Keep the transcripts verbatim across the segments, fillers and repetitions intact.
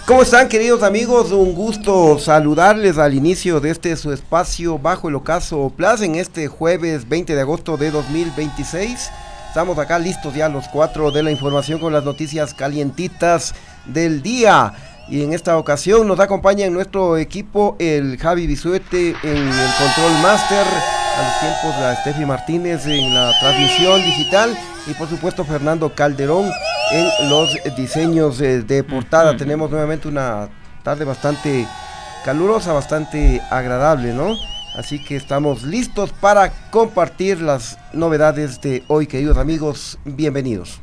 ¿Cómo están, queridos amigos? Un gusto saludarles al inicio de este su espacio Bajo el Ocaso Plus en este jueves veinte de agosto de dos mil veintiséis. Estamos acá listos ya los cuatro de la información con las noticias calientitas del día. Y en esta ocasión nos acompaña en nuestro equipo el Javi Bisuete en el Control Master, a los tiempos la Steffi Martínez en la transmisión digital y por supuesto Fernando Calderón en los diseños de, de portada. Uh-huh. Tenemos nuevamente una tarde bastante calurosa, bastante agradable, ¿no? Así que estamos listos para compartir las novedades de hoy, queridos amigos, bienvenidos.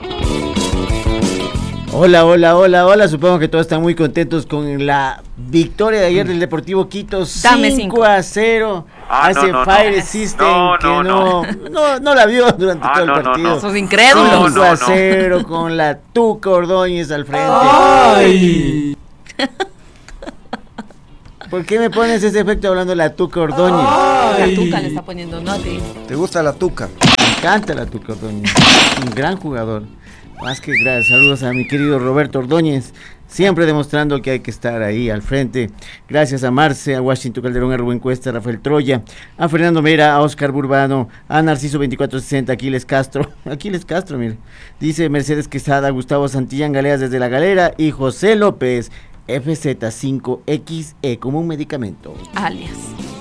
Hola, hola, hola, hola, supongo que todos están muy contentos con la victoria de ayer del Deportivo Quito, cinco a cero ah, a ese no, no, Fire no. System no, que no, no, no. no, no la vio durante ah, todo no, el partido. No, no. Sos incrédulos. cinco a cero con la Tuca Ordóñez al frente. ¡Ay! ¿Por qué me pones ese efecto hablando de la Tuca Ordóñez? La Tuca le está poniendo, no a ti. ¿Te gusta la Tuca? Me encanta la Tuca Ordóñez, un gran jugador. Más que gracias, saludos a mi querido Roberto Ordóñez, siempre demostrando que hay que estar ahí al frente. Gracias a Marce, a Washington Calderón, a Rubén Cuesta, a Rafael Troya, a Fernando Mera, a Oscar Burbano, a Narciso veinticuatro sesenta, Aquiles Castro, Aquiles Castro, mire, dice Mercedes Quesada, Gustavo Santillán Galeas desde La Galera y José López, F Z cinco X E como un medicamento. Alias.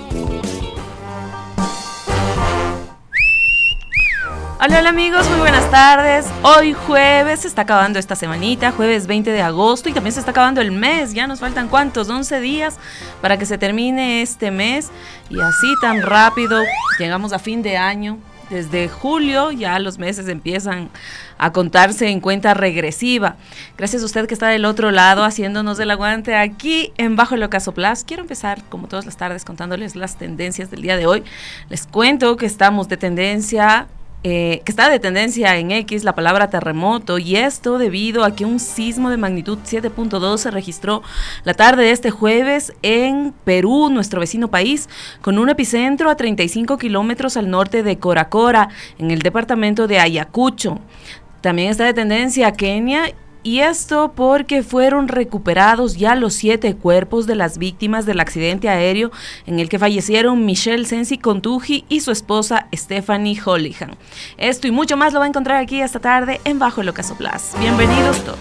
Hola, hola amigos, muy buenas tardes. Hoy jueves se está acabando esta semanita, jueves veinte de agosto, y también se está acabando el mes. Ya nos faltan ¿cuántos? once días para que se termine este mes, y así tan rápido llegamos a fin de año. Desde julio ya los meses empiezan a contarse en cuenta regresiva. Gracias a usted que está del otro lado haciéndonos el aguante aquí en Bajo el Ocaso Plus. Quiero empezar, como todas las tardes, contándoles las tendencias del día de hoy. Les cuento que estamos de tendencia... Eh, que está de tendencia en X la palabra terremoto, y esto debido a que un sismo de magnitud siete punto dos se registró la tarde de este jueves en Perú, nuestro vecino país, con un epicentro a treinta y cinco kilómetros al norte de Coracora, en el departamento de Ayacucho. También está de tendencia Kenia, y esto porque fueron recuperados ya los siete cuerpos de las víctimas del accidente aéreo en el que fallecieron Michelle Sensi Contuji y su esposa Stephanie Holihan. Esto y mucho más lo va a encontrar aquí esta tarde en Bajo el Ocaso Plus. Bienvenidos todos.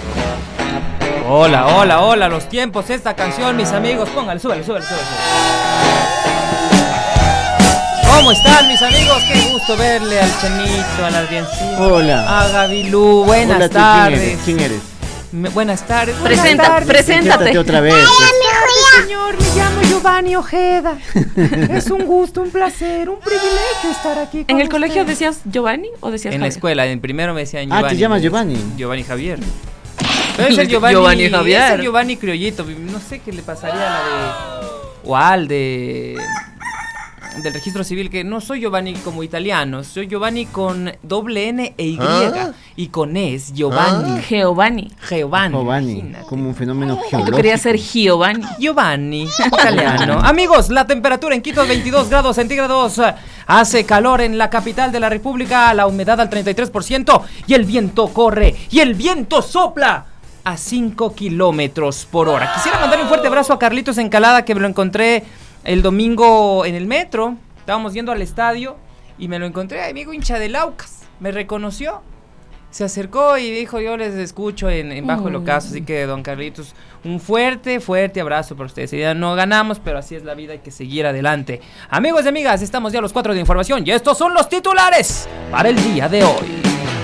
Hola, hola, hola, los tiempos, esta canción, mis amigos, póngale, súbale, súbale, súbale, súbale. ¿Cómo están, mis amigos? Qué gusto verle al Chanito, al Adriancito. Hola. A Gavilú, buenas Hola, ¿tú tardes. ¿Quién eres? ¿Quién eres? Me, buenas tardes. Presenta, buenas tardes. preséntate. Preséntate otra vez. Hola, señor, me llamo Giovanni Ojeda. Es un gusto, un placer, un privilegio estar aquí con ¿En el usted. colegio decías Giovanni o decías En la Javier? escuela, en primero me decían Giovanni. Ah, ¿te llamas Giovanni? Giovanni Javier. Pero es el Giovanni, Giovanni Javier. Es el Giovanni criollito. No sé qué le pasaría a la de... O al de... del registro civil, que no soy Giovanni como italiano, soy Giovanni con doble N e Y, ¿Ah? Y con E es Giovanni. ¿Ah? Giovanni. Giovanni. Giovanni, como un fenómeno geológico. Yo quería ser Giovanni. Giovanni, italiano. Amigos, la temperatura en Quito es veintidós grados centígrados. Hace calor en la capital de la República, la humedad al treinta y tres por ciento y el viento corre y el viento sopla a cinco kilómetros por hora. Quisiera mandar un fuerte abrazo a Carlitos Encalada, que me lo encontré el domingo en el metro. Estábamos yendo al estadio y me lo encontré, amigo hincha de Laucas. Me reconoció, se acercó y dijo: yo les escucho en, en Bajo el Ocaso. Así que, don Carlitos, un fuerte, fuerte abrazo para ustedes. Ya no ganamos, pero así es la vida, hay que seguir adelante. Amigos y amigas, estamos ya a los cuatro de información y estos son los titulares para el día de hoy.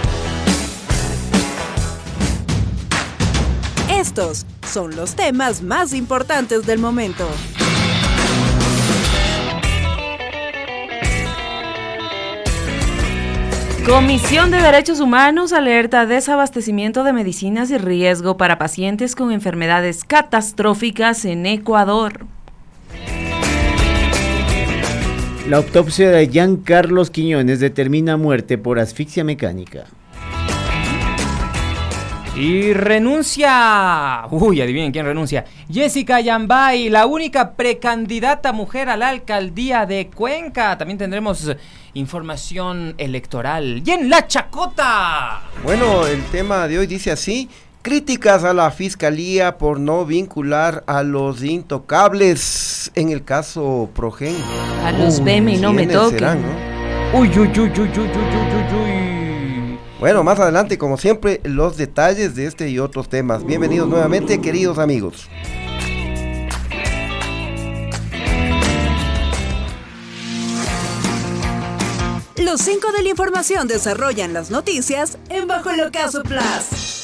Estos son los temas más importantes del momento. Comisión de Derechos Humanos alerta desabastecimiento de medicinas y riesgo para pacientes con enfermedades catastróficas en Ecuador. La autopsia de Jean Carlos Quiñones determina muerte por asfixia mecánica. Y renuncia, uy, adivinen quién renuncia, Jessica Yambay, la única precandidata mujer a la alcaldía de Cuenca. También tendremos información electoral. Y en La Chacota. Bueno, el tema de hoy dice así: Críticas a la fiscalía por no vincular a los intocables en el caso Progen. A los Uy, B M y no me ¿quiénes toquen. serán, no? Uy, uy, uy, uy, uy, uy, uy, uy. Bueno, más adelante, como siempre, los detalles de este y otros temas. Bienvenidos nuevamente, queridos amigos. Los cinco de la información desarrollan las noticias en Bajo el Ocaso Plus.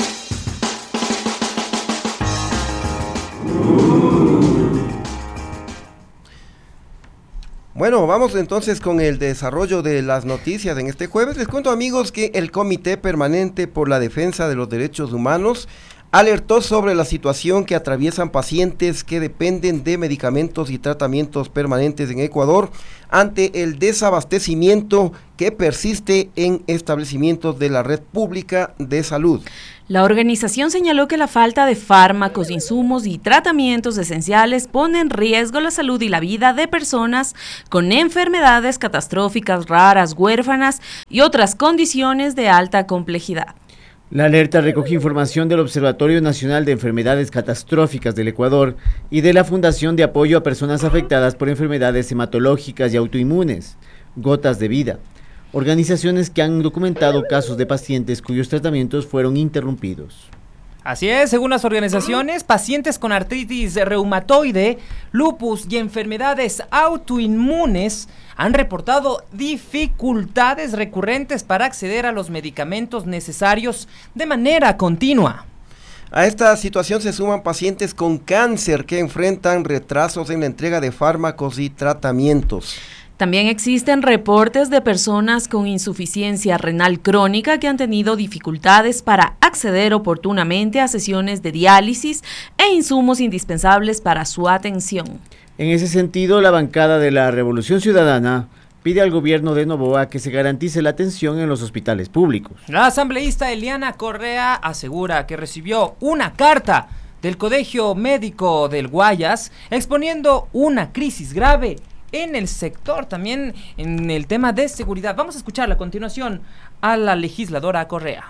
Bueno, vamos entonces con el desarrollo de las noticias en este jueves. Les cuento, amigos, que el Comité Permanente por la Defensa de los Derechos Humanos alertó sobre la situación que atraviesan pacientes que dependen de medicamentos y tratamientos permanentes en Ecuador ante el desabastecimiento que persiste en establecimientos de la red pública de salud. La organización señaló que la falta de fármacos, insumos y tratamientos esenciales pone en riesgo la salud y la vida de personas con enfermedades catastróficas, raras, huérfanas y otras condiciones de alta complejidad. La alerta recoge información del Observatorio Nacional de Enfermedades Catastróficas del Ecuador y de la Fundación de Apoyo a Personas Afectadas por Enfermedades Hematológicas y Autoinmunes, Gotas de Vida, organizaciones que han documentado casos de pacientes cuyos tratamientos fueron interrumpidos. Así es, según las organizaciones, pacientes con artritis reumatoide, lupus y enfermedades autoinmunes han reportado dificultades recurrentes para acceder a los medicamentos necesarios de manera continua. A esta situación se suman pacientes con cáncer que enfrentan retrasos en la entrega de fármacos y tratamientos. También existen reportes de personas con insuficiencia renal crónica que han tenido dificultades para acceder oportunamente a sesiones de diálisis e insumos indispensables para su atención. En ese sentido, la bancada de la Revolución Ciudadana pide al gobierno de Noboa que se garantice la atención en los hospitales públicos. La asambleísta Eliana Correa asegura que recibió una carta del Colegio Médico del Guayas exponiendo una crisis grave en el sector, también en el tema de seguridad. Vamos a escuchar a continuación a la legisladora Correa.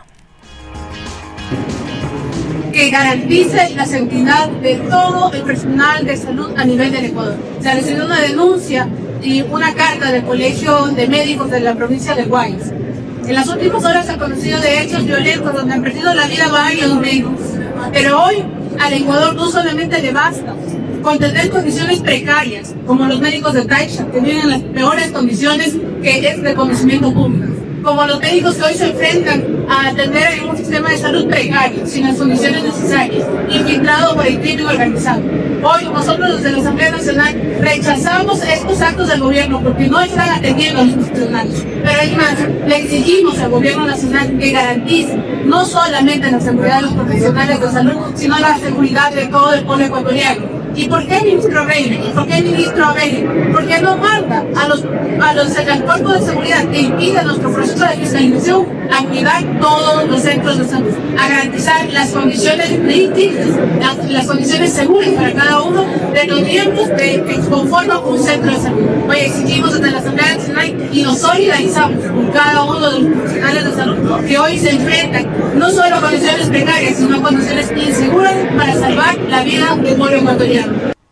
Que garantice la seguridad de todo el personal de salud a nivel del Ecuador. Se ha recibido una denuncia y una carta del Colegio de Médicos de la provincia de Guayas. En las últimas horas se han conocido de hechos violentos donde han perdido la vida varios médicos. Pero hoy al Ecuador no solamente le basta con tener condiciones precarias, como los médicos de Taisha, que viven en las peores condiciones que es de conocimiento público, como los médicos que hoy se enfrentan a atender en un sistema de salud precario, sin las condiciones necesarias, infiltrado por el crimen organizado. Hoy nosotros desde la Asamblea Nacional rechazamos estos actos del gobierno porque no están atendiendo a los profesionales. Pero es más, le exigimos al gobierno nacional que garantice no solamente la seguridad de los profesionales de salud, sino la seguridad de todo el pueblo ecuatoriano. ¿Y por qué ministro Reina? ¿Y por qué ministro Abelli? ¿Por qué no manda a los, a los al cuerpo de seguridad que impide nuestro proceso de fiscalización a cuidar todos los centros de salud, a garantizar las condiciones críticas, las, las condiciones seguras para cada uno de los miembros de, que conforman un centro de salud? Hoy exigimos desde la Asamblea Nacional y nos solidarizamos con cada uno de los profesionales de salud que hoy se enfrentan no solo a condiciones precarias, sino a condiciones inseguras para salvar la vida del pueblo ecuatoriano.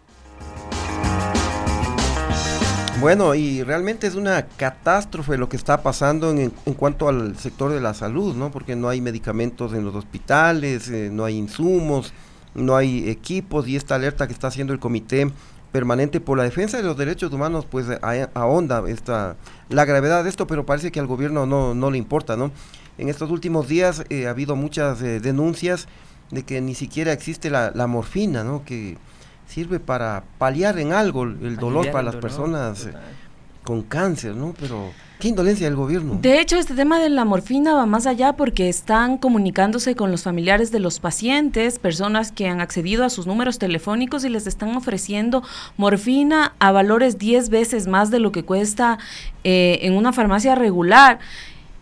Bueno, y realmente es una catástrofe lo que está pasando en, en cuanto al sector de la salud, ¿no? Porque no hay medicamentos en los hospitales, eh, no hay insumos, no hay equipos, y esta alerta que está haciendo el Comité Permanente por la Defensa de los Derechos Humanos, pues ahonda esta, la gravedad de esto, pero parece que al gobierno no, no le importa, ¿no? En estos últimos días eh, ha habido muchas eh, denuncias de que ni siquiera existe la, la morfina, ¿no? Que sirve para paliar en algo el dolor Aliviar para el las dolor, personas eh, total. con cáncer, ¿no? Pero qué indolencia del gobierno. De hecho, este tema de la morfina va más allá porque están comunicándose con los familiares de los pacientes, personas que han accedido a sus números telefónicos y les están ofreciendo morfina a valores diez veces más de lo que cuesta eh, en una farmacia regular.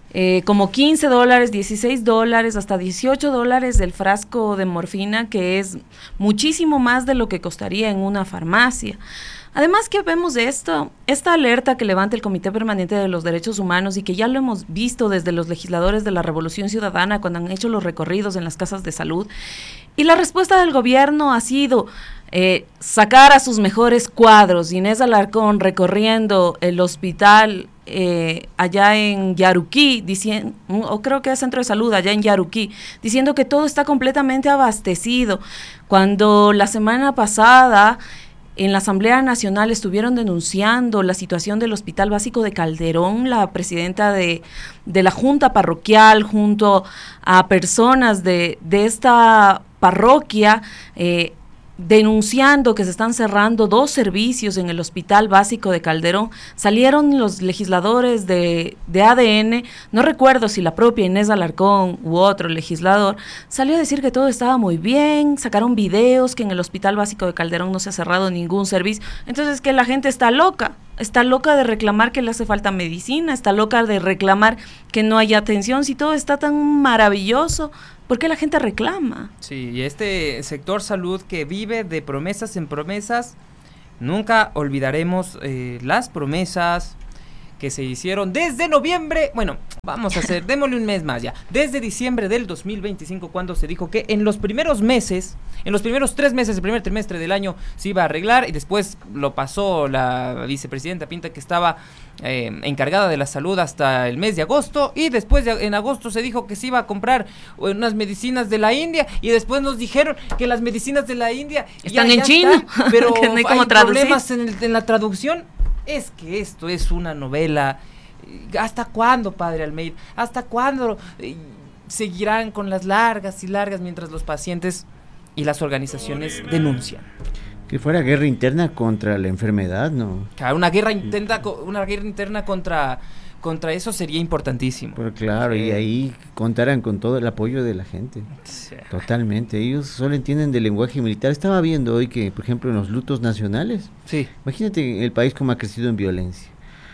eh, como quince dólares, dieciséis dólares, hasta dieciocho dólares del frasco de morfina, que es muchísimo más de lo que costaría en una farmacia. Además, que vemos de esto, esta alerta que levanta el Comité Permanente de los Derechos Humanos y que ya lo hemos visto desde los legisladores de la Revolución Ciudadana cuando han hecho los recorridos en las casas de salud, y la respuesta del gobierno ha sido eh, sacar a sus mejores cuadros. Inés Alarcón recorriendo el hospital eh, allá en Yaruquí, diciendo, o creo que es centro de salud allá en Yaruquí, diciendo que todo está completamente abastecido, cuando la semana pasada en la Asamblea Nacional estuvieron denunciando la situación del Hospital Básico de Calderón, la presidenta de, de la Junta Parroquial, junto a personas de, de esta parroquia, eh, denunciando que se están cerrando dos servicios en el Hospital Básico de Calderón. Salieron los legisladores de, de A D N, no recuerdo si la propia Inés Alarcón u otro legislador, salió a decir que todo estaba muy bien, sacaron videos que en el Hospital Básico de Calderón no se ha cerrado ningún servicio. Entonces, que la gente está loca, está loca de reclamar que le hace falta medicina, está loca de reclamar que no hay atención, si todo está tan maravilloso. ¿Por qué la gente reclama? Sí, y este sector salud que vive de promesas en promesas, nunca olvidaremos eh, las promesas que se hicieron desde noviembre, bueno, vamos a hacer, démosle un mes más ya, desde diciembre del dos mil veinticinco, cuando se dijo que en los primeros meses, en los primeros tres meses, el primer trimestre del año se iba a arreglar, y después lo pasó la vicepresidenta Pinta, que estaba eh, encargada de la salud hasta el mes de agosto, y después de, en agosto se dijo que se iba a comprar unas medicinas de la India, y después nos dijeron que las medicinas de la India están ya, en ya chino, están, pero que no hay, hay cómo problemas en, el, en la traducción. Es que esto es una novela. ¿Hasta cuándo, padre Almeida? ¿Hasta cuándo eh, seguirán con las largas y largas mientras los pacientes y las organizaciones denuncian? Que fuera guerra interna contra la enfermedad, ¿no? Claro, una guerra interna, una guerra interna contra, contra eso sería importantísimo. Pero claro, sí. Y ahí contarán con todo el apoyo de la gente. Sí. Totalmente. Ellos solo entienden del lenguaje militar. Estaba viendo hoy que, por ejemplo, en los lutos nacionales, sí. Imagínate el país como ha crecido en violencia.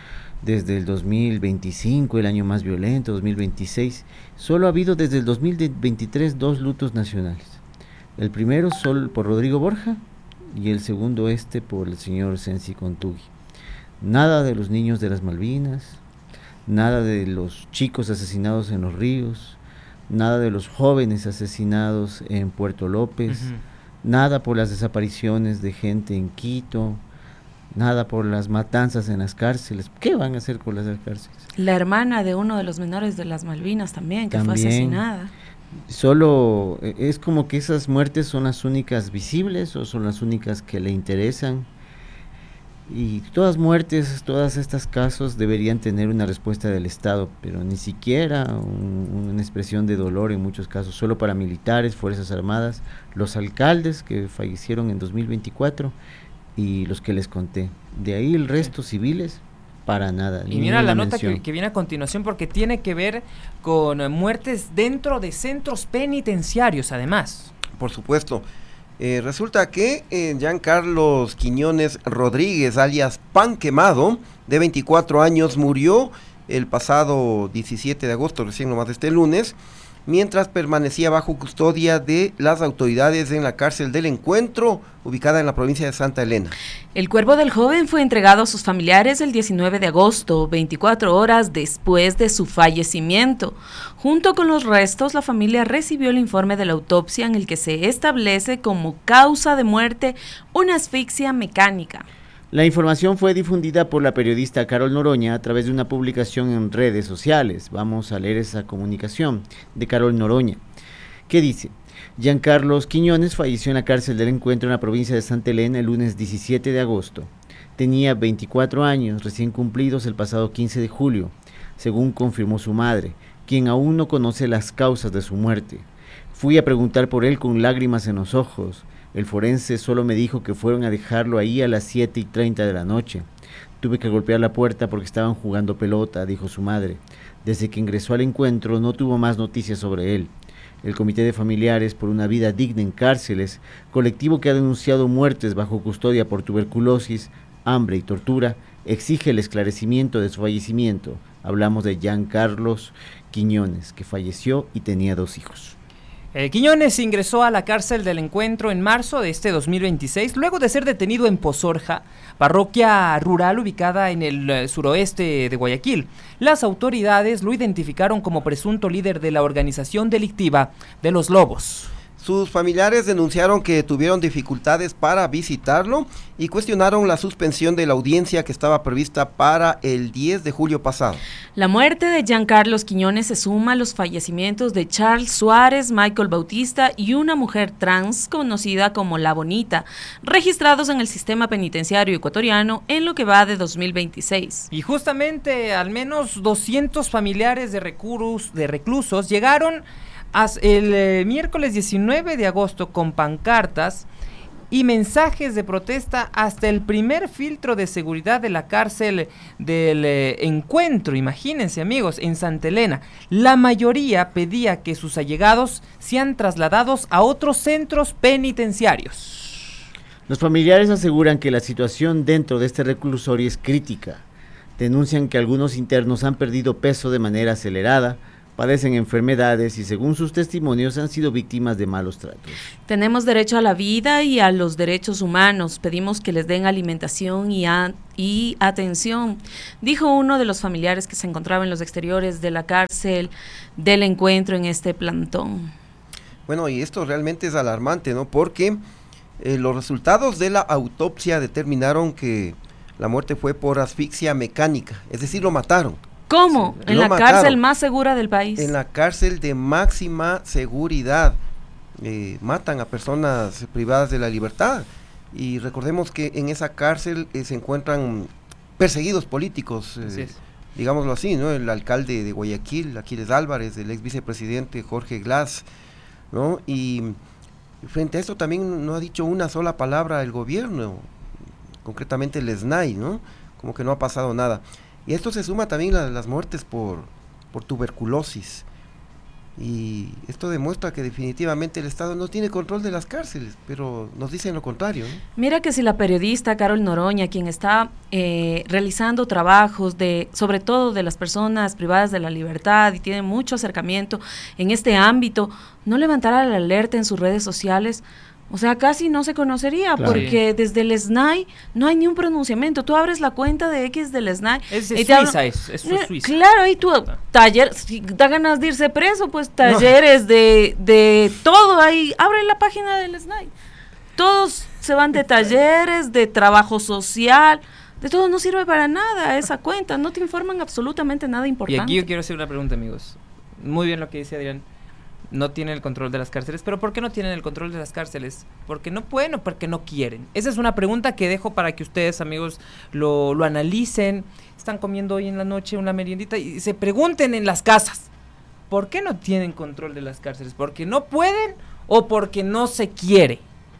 Desde el dos mil veinticinco, el año más violento, dos mil veintiséis, solo ha habido desde el dos mil veintitrés dos lutos nacionales. El primero solo por Rodrigo Borja y el segundo este por el señor Sensi Contugui. Nada de los niños de las Malvinas, nada de los chicos asesinados en los ríos, nada de los jóvenes asesinados en Puerto López, uh-huh. Nada por las desapariciones de gente en Quito, nada por las matanzas en las cárceles. ¿Qué van a hacer con las cárceles? La hermana de uno de los menores de las Malvinas también, que también fue asesinada. Solo es como que esas muertes son las únicas visibles o son las únicas que le interesan. Y todas muertes, todos estos casos deberían tener una respuesta del Estado, pero ni siquiera un, una expresión de dolor en muchos casos, solo para militares, Fuerzas Armadas, los alcaldes que fallecieron en dos mil veinticuatro y los que les conté. De ahí el resto civiles, para nada. Y mira la nota que, que viene a continuación, porque tiene que ver con muertes dentro de centros penitenciarios, además. Por supuesto. Eh, resulta que eh, Giancarlos Quiñones Rodríguez, alias Pan Quemado, de veinticuatro años, murió el pasado diecisiete de agosto, recién nomás este lunes, mientras permanecía bajo custodia de las autoridades en la cárcel del Encuentro, ubicada en la provincia de Santa Elena. El cuerpo del joven fue entregado a sus familiares el diecinueve de agosto, veinticuatro horas después de su fallecimiento. Junto con los restos, la familia recibió el informe de la autopsia en el que se establece como causa de muerte una asfixia mecánica. La información fue difundida por la periodista Carol Noroña a través de una publicación en redes sociales. Vamos a leer esa comunicación de Carol Noroña, que dice: Giancarlos Quiñones falleció en la cárcel del Encuentro en la provincia de Santa Elena el lunes diecisiete de agosto. Tenía veinticuatro años, recién cumplidos el pasado quince de julio, según confirmó su madre, quien aún no conoce las causas de su muerte. Fui a preguntar por él con lágrimas en los ojos. El forense solo me dijo que fueron a dejarlo ahí a las siete y treinta de la noche. Tuve que golpear la puerta porque estaban jugando pelota, dijo su madre. Desde que ingresó al Encuentro no tuvo más noticias sobre él. El Comité de Familiares por una Vida Digna en Cárceles, colectivo que ha denunciado muertes bajo custodia por tuberculosis, hambre y tortura, exige el esclarecimiento de su fallecimiento, Hablamos de Giancarlos Quiñones, que falleció y tenía dos hijos. Eh, Quiñones ingresó a la cárcel del Encuentro en marzo de este dos mil veintiséis, luego de ser detenido en Pozorja, parroquia rural ubicada en el eh, suroeste de Guayaquil. Las autoridades lo identificaron como presunto líder de la organización delictiva de los Lobos. Sus familiares denunciaron que tuvieron dificultades para visitarlo y cuestionaron la suspensión de la audiencia que estaba prevista para el diez de julio pasado. La muerte de Giancarlos Quiñones se suma a los fallecimientos de Charles Suárez, Michael Bautista y una mujer trans conocida como La Bonita, registrados en el sistema penitenciario ecuatoriano en lo que va de dos mil veintiséis. Y justamente al menos doscientos familiares de, recurus, de reclusos llegaron el eh, miércoles diecinueve de agosto con pancartas y mensajes de protesta hasta el primer filtro de seguridad de la cárcel del eh, Encuentro, imagínense amigos, en Santa Elena. La mayoría pedía que sus allegados sean trasladados a otros centros penitenciarios. Los familiares aseguran que la situación dentro de este reclusorio es crítica. Denuncian que algunos internos han perdido peso de manera acelerada, padecen enfermedades y según sus testimonios han sido víctimas de malos tratos. Tenemos derecho a la vida y a los derechos humanos, pedimos que les den alimentación y, a, y atención, dijo uno de los familiares que se encontraba en los exteriores de la cárcel del Encuentro en este plantón. Bueno, y esto realmente es alarmante, ¿no? Porque eh, los resultados de la autopsia determinaron que la muerte fue por asfixia mecánica, es decir, lo mataron. ¿Cómo? Sí, en la mataron. Cárcel más segura del país. En la cárcel de máxima seguridad. Eh, matan a personas privadas de la libertad. Y recordemos que en esa cárcel eh, se encuentran perseguidos políticos, eh, digámoslo así, ¿no? El alcalde de Guayaquil, Aquiles Álvarez, el ex vicepresidente Jorge Glass, ¿no? Y frente a esto también no ha dicho una sola palabra el gobierno, concretamente el S N A I, ¿no? Como que no ha pasado nada. Y esto se suma también a las muertes por, por tuberculosis. Y esto demuestra que definitivamente el Estado no tiene control de las cárceles, pero nos dicen lo contrario, ¿no? Mira que si la periodista Carol Noroña, quien está eh, realizando trabajos de, sobre todo de las personas privadas de la libertad y tiene mucho acercamiento en este ámbito, no levantara la alerta en sus redes sociales, o sea, casi no se conocería, claro, porque desde el S N A I no hay ni un pronunciamiento. Tú abres la cuenta de X del S N A I. Es de Suiza, hablo, es, es Suiza. Claro, ahí tú, taller, si da ganas de irse preso, pues talleres no. de, de todo, ahí, abre la página del S N A I. Todos se van de talleres, de trabajo social, de todo, no sirve para nada esa cuenta, no te informan absolutamente nada importante. Y aquí yo quiero hacer una pregunta, amigos. Muy bien lo que dice Adrián. No tienen el control de las cárceles, pero ¿por qué no tienen el control de las cárceles? ¿Porque no pueden o porque no quieren? Esa es una pregunta que dejo para que ustedes, amigos, lo, lo analicen. Están comiendo hoy en la noche una meriendita y se pregunten en las casas, ¿por qué no tienen control de las cárceles? ¿Porque no pueden o porque no se quiere?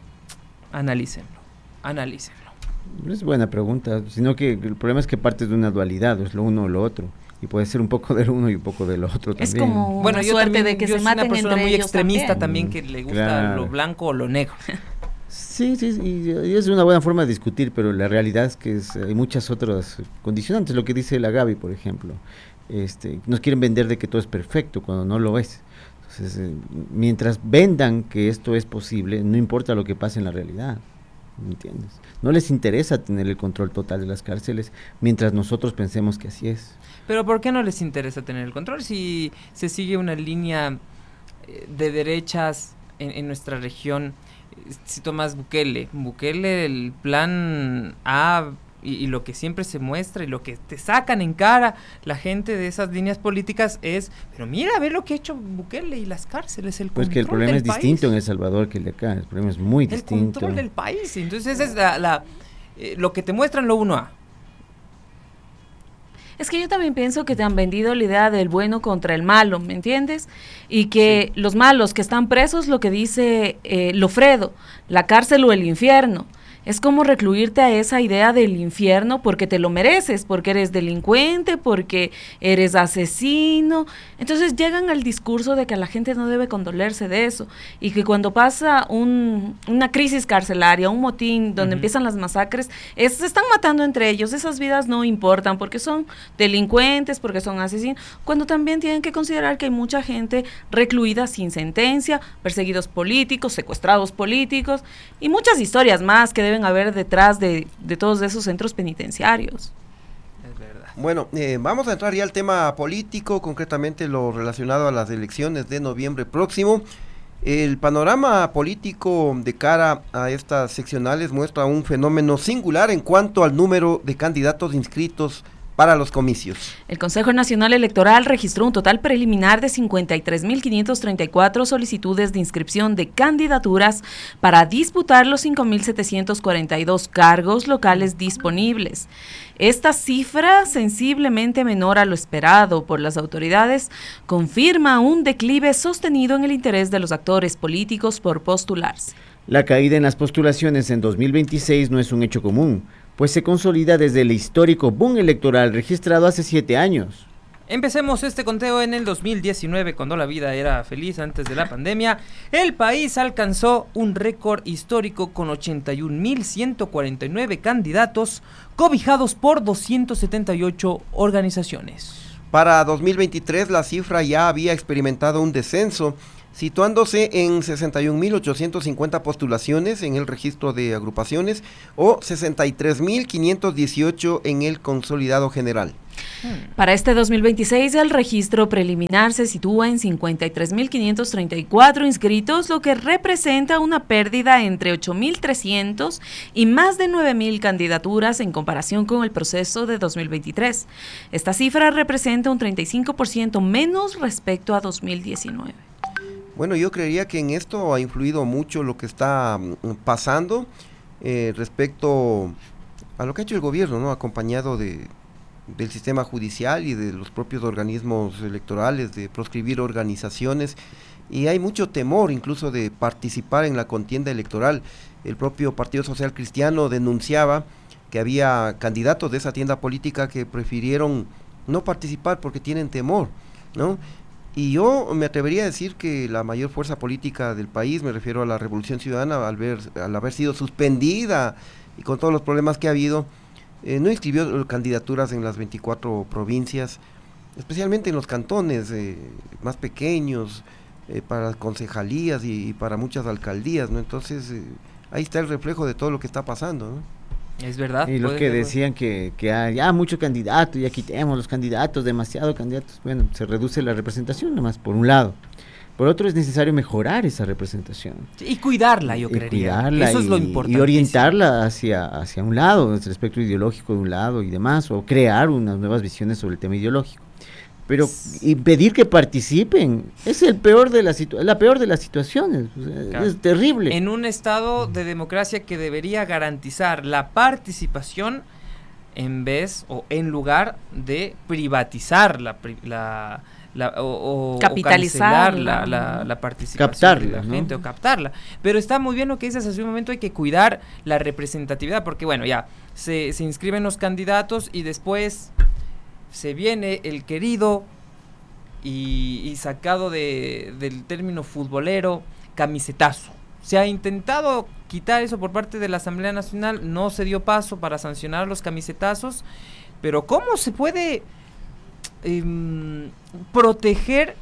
Analícenlo, analícenlo. No es buena pregunta, sino que el problema es que parte de una dualidad, es lo uno o lo otro. Y puede ser un poco del uno y un poco del otro también. Es como una bueno, yo suerte también, de que yo se maten entre ellos. Yo soy una persona muy extremista también, también que le gusta claro. lo blanco o lo negro. Sí, sí, y, y es una buena forma de discutir, pero la realidad es que es, hay muchas otras condicionantes. Lo que dice la Gaby, por ejemplo, este, nos quieren vender de que todo es perfecto cuando no lo es. Entonces, eh, mientras vendan que esto es posible, no importa lo que pase en la realidad. ¿Me entiendes? No les interesa tener el control total de las cárceles mientras nosotros pensemos que así es. Pero ¿por qué no les interesa tener el control si se sigue una línea de derechas en, en nuestra región? Si tomas Bukele, Bukele el plan A y, y lo que siempre se muestra y lo que te sacan en cara la gente de esas líneas políticas es, pero mira, a ver lo que ha hecho Bukele y las cárceles, el control del país. Pues que el problema es país. distinto en El Salvador que el de acá, el problema es muy el distinto. El control del país, entonces esa es la, la eh, lo que te muestran lo uno A. Es que yo también pienso que te han vendido la idea del bueno contra el malo, ¿me entiendes? Y que sí. los malos que están presos, lo que dice eh, Lofredo, la cárcel o el infierno. es como recluirte a esa idea del infierno porque te lo mereces, porque eres delincuente, porque eres asesino. Entonces llegan al discurso de que la gente no debe condolerse de eso y que cuando pasa un, una crisis carcelaria, un motín donde uh-huh. empiezan las masacres, es, se están matando entre ellos, esas vidas no importan porque son delincuentes, porque son asesinos, cuando también tienen que considerar que hay mucha gente recluida sin sentencia, perseguidos políticos, secuestrados políticos y muchas historias más que deben haber detrás de, de todos esos centros penitenciarios. Es verdad. Bueno, eh, vamos a entrar ya al tema político, concretamente lo relacionado a las elecciones de noviembre próximo. El panorama político de cara a estas seccionales muestra un fenómeno singular en cuanto al número de candidatos inscritos para los comicios. El Consejo Nacional Electoral registró un total preliminar de cincuenta y tres mil quinientas treinta y cuatro solicitudes de inscripción de candidaturas para disputar los cinco mil setecientos cuarenta y dos cargos locales disponibles. Esta cifra, sensiblemente menor a lo esperado por las autoridades, confirma un declive sostenido en el interés de los actores políticos por postularse. La caída en las postulaciones en dos mil veintiséis no es un hecho común, pues se consolida desde el histórico boom electoral registrado hace siete años. Empecemos este conteo en el dos mil diecinueve, cuando la vida era feliz antes de la pandemia. El país alcanzó un récord histórico con ochenta y un mil ciento cuarenta y nueve candidatos cobijados por doscientas setenta y ocho organizaciones. Para dos mil veintitrés la cifra ya había experimentado un descenso, situándose en sesenta y un mil ochocientas cincuenta postulaciones en el registro de agrupaciones o sesenta y tres mil quinientos dieciocho en el consolidado general. Para este dos mil veintiséis el registro preliminar se sitúa en cincuenta y tres mil quinientos treinta y cuatro inscritos, lo que representa una pérdida entre ocho mil trescientos y más de nueve mil candidaturas en comparación con el proceso de dos mil veintitrés. Esta cifra representa un treinta y cinco por ciento menos respecto a dos mil diecinueve. Bueno, yo creería que en esto ha influido mucho lo que está mm, pasando eh, respecto a lo que ha hecho el gobierno, ¿no? Acompañado de, del sistema judicial y de los propios organismos electorales, de proscribir organizaciones, y hay mucho temor incluso de participar en la contienda electoral. El propio Partido Social Cristiano denunciaba que había candidatos de esa tienda política que prefirieron no participar porque tienen temor, ¿no? Y yo me atrevería a decir que la mayor fuerza política del país, me refiero a la Revolución Ciudadana, al, ver, al haber sido suspendida y con todos los problemas que ha habido, eh, no inscribió candidaturas en las veinticuatro provincias, especialmente en los cantones eh, más pequeños, eh, para concejalías y, y para muchas alcaldías, ¿no? Entonces, eh, ahí está el reflejo de todo lo que está pasando, ¿no? Es verdad. Y los que ser, decían que, que hay ya muchos candidatos, ya quitemos los candidatos, demasiados candidatos, bueno, se reduce la representación nomás por un lado. Por otro es necesario mejorar esa representación. Y cuidarla, yo creería. Cuidarla Eso y, es lo importante. Y orientarla hacia, hacia un lado, desde el espectro ideológico de un lado y demás, o crear unas nuevas visiones sobre el tema ideológico. Pero impedir que participen es el peor de la situ- la peor de las situaciones, o sea, claro. Es terrible. En un estado de democracia que debería garantizar la participación en vez o en lugar de privatizar la, la, la o, o capitalizar o la, la, la participación captarla, de la ¿no? gente o captarla. Pero está muy bien lo que dices hace un momento, hay que cuidar la representatividad porque bueno, ya se, se inscriben los candidatos y después se viene el querido y, y sacado de, del término futbolero camisetazo. Se ha intentado quitar eso por parte de la Asamblea Nacional, no se dio paso para sancionar los camisetazos, pero ¿cómo se puede eh, proteger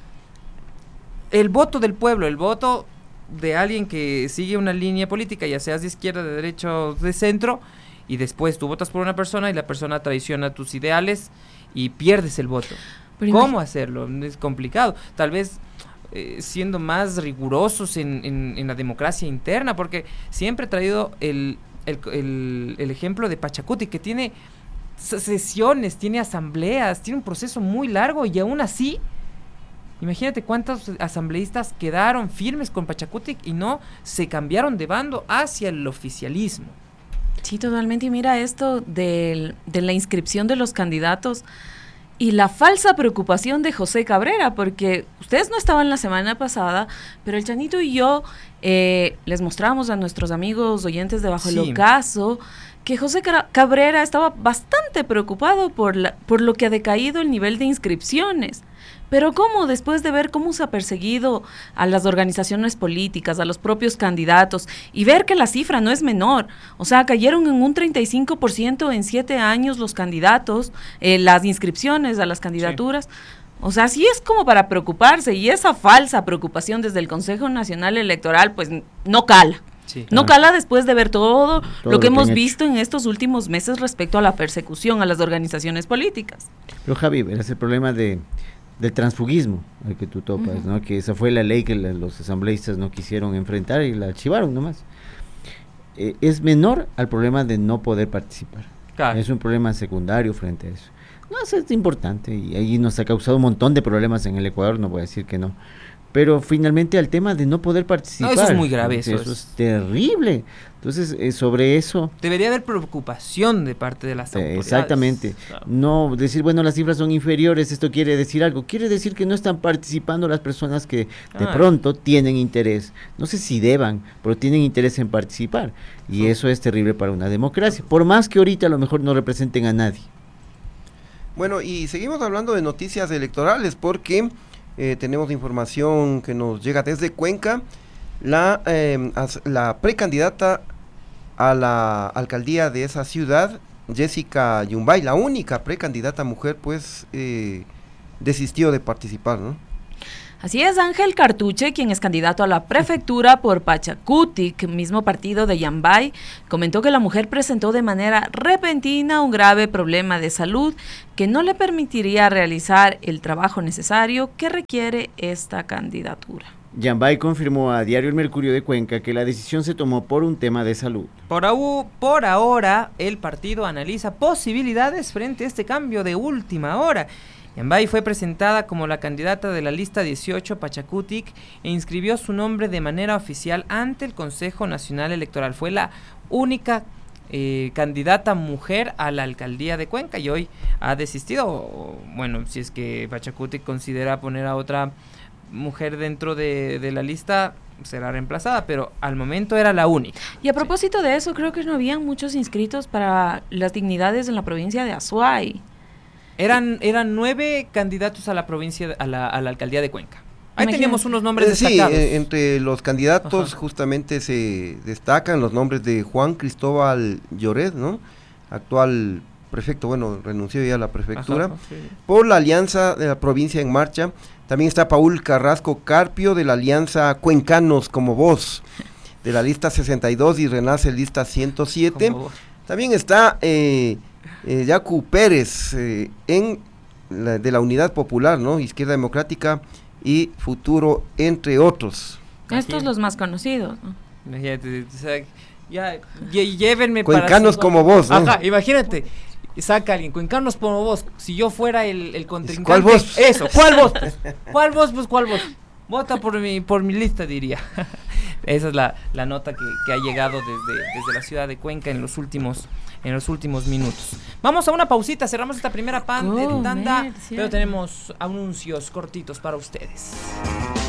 el voto del pueblo, el voto de alguien que sigue una línea política, ya seas de izquierda, de derecha o de centro, y después tú votas por una persona y la persona traiciona tus ideales y pierdes el voto? Pero ¿cómo hacerlo? Es complicado. Tal vez eh, siendo más rigurosos en, en, en la democracia interna, porque siempre he traído el, el, el, el ejemplo de Pachacuti, que tiene sesiones, tiene asambleas, tiene un proceso muy largo y aún así, imagínate cuántos asambleístas quedaron firmes con Pachacuti y no se cambiaron de bando hacia el oficialismo. Sí, totalmente. Y mira esto del, de la inscripción de los candidatos. y la falsa preocupación de José Cabrera, porque ustedes no estaban la semana pasada, pero el Chanito y yo eh, les mostramos a nuestros amigos oyentes de Bajo Sí. el Ocaso que José Cabrera estaba bastante preocupado por, la, por lo que ha decaído el nivel de inscripciones. Pero ¿cómo? Después de ver cómo se ha perseguido a las organizaciones políticas, a los propios candidatos, y ver que la cifra no es menor, o sea, cayeron en un treinta y cinco por ciento en siete años los candidatos, eh, las inscripciones a las candidaturas. Sí. O sea, sí es como para preocuparse, y esa falsa preocupación desde el Consejo Nacional Electoral, pues no cala. Sí, no claro. cala después de ver todo, todo lo que lo hemos que visto en estos últimos meses respecto a la persecución a las organizaciones políticas. Pero Javi, verás el problema de... del transfugismo al que tú topas, uh-huh. ¿no? Que esa fue la ley que la, los asambleístas no quisieron enfrentar y la archivaron nomás. Eh, es menor al problema de no poder participar. Claro. Es un problema secundario frente a eso. No, eso es importante y ahí nos ha causado un montón de problemas en el Ecuador, no voy a decir que no. Pero finalmente al tema de no poder participar. No, eso es muy grave. Eso, eso es, es terrible. Entonces, eh, sobre eso... Debería haber preocupación de parte de las autoridades. Exactamente. Claro. No decir, bueno, las cifras son inferiores, esto quiere decir algo. Quiere decir que no están participando las personas que de ah. pronto tienen interés. No sé si deban, pero tienen interés en participar. Y eso es terrible para una democracia. Por más que ahorita a lo mejor no representen a nadie. Bueno, y seguimos hablando de noticias electorales porque... Eh, tenemos información que nos llega desde Cuenca. La, eh, as, la precandidata a la alcaldía de esa ciudad, Jessica Yumbay, la única precandidata mujer, pues eh, desistió de participar, ¿no? Así es, Ángel Cartuche, quien es candidato a la prefectura por Pachacutic, mismo partido de Yambay, comentó que la mujer presentó de manera repentina un grave problema de salud que no le permitiría realizar el trabajo necesario que requiere esta candidatura. Yambay confirmó a Diario El Mercurio de Cuenca que la decisión se tomó por un tema de salud. Por, au, por ahora, el partido analiza posibilidades frente a este cambio de última hora. Yambay fue presentada como la candidata de la lista dieciocho Pachacutic e inscribió su nombre de manera oficial ante el Consejo Nacional Electoral. Fue la única eh, candidata mujer a la alcaldía de Cuenca y hoy ha desistido. O, bueno, si es que Pachacutic considera poner a otra mujer dentro de, de la lista, será reemplazada, pero al momento era la única. Y a propósito sí. de eso, creo que no habían muchos inscritos para las dignidades en la provincia de Azuay. Eran, eran nueve candidatos a la provincia, a la, a la alcaldía de Cuenca. Ahí Imagínate. Teníamos unos nombres eh, destacados. Sí, eh, entre los candidatos Ajá. justamente se destacan los nombres de Juan Cristóbal Lloret, ¿no? Actual prefecto, bueno, renunció ya a la prefectura. Ajá, sí. Por la Alianza de la Provincia en Marcha, también está Paul Carrasco Carpio, de la Alianza Cuencanos como Voz, de la lista sesenta y dos y Renace lista ciento siete. También está... Eh, Eh, Yacu Pérez eh, en la, de la Unidad Popular, ¿no? Izquierda Democrática y Futuro, entre otros. Estos los más conocidos, ¿no? Imagínate, o sea, ya, ya llévenme Cuencanos para como vos, ¿no? Ajá, imagínate, saca alguien, Cuencanos como vos, si yo fuera el, el contrincante. ¿Cuál vos? Eso, ¿cuál vos? Pues? ¿Cuál vos? Pues ¿cuál vos? Vota por mi, por mi lista, diría. Esa es la, la nota que, que ha llegado desde, desde la ciudad de Cuenca en los últimos en los últimos minutos. Vamos a una pausita, cerramos esta primera pan, oh, eh, tanda, pero tenemos anuncios cortitos para ustedes.